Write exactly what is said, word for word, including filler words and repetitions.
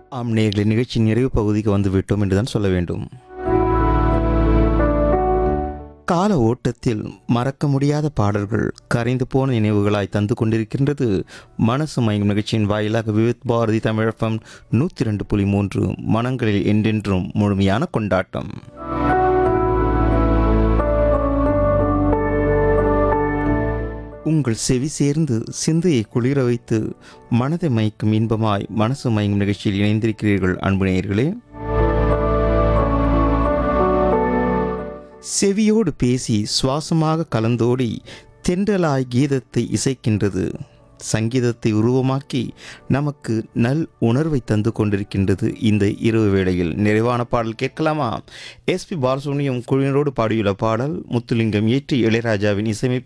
ஆம் நேயர்களே, நிகழ்ச்சியின் நிறைவு பகுதிக்கு வந்துவிட்டோம் என்றுதான் சொல்ல வேண்டும். கால ஓட்டத்தில் மறக்க முடியாத பாடல்கள் கரைந்து போன நினைவுகளாய் தந்து கொண்டிருக்கின்றது மனசு மயங்கும் நிகழ்ச்சியின் வாயிலாக விவித் பாரதி தமிழகம் நூற்றி ரெண்டு புள்ளி மூன்று மனங்களில் என்றென்றும் முழுமையான கொண்டாட்டம். உங்கள் செவி சேர்ந்து சிந்தையை குளிர வைத்து மனதை மயக்கும் இன்பமாய் மனசு மயங்கும் நிகழ்ச்சியில் இணைந்திருக்கிறீர்கள் அன்பு நேயர்களே. செவியோடு பேசி சுவாசமாக கலந்தோடி தென்றலாய் கீதத்தை இசைக்கின்றது. சங்கீதத்தை உருவமாக்கி நமக்கு நல் உணர்வை தந்து கொண்டிருக்கின்றது. இந்த இரவு வேளையில் நிறைவான பாடல் கேட்கலாமா? எஸ்பி பாலசுப்ரமணியம் குழுவினரோடு பாடியுள்ள பாடல் முத்துலிங்கம் இயற்றி இளையராஜாவின் இசையமைப்பில்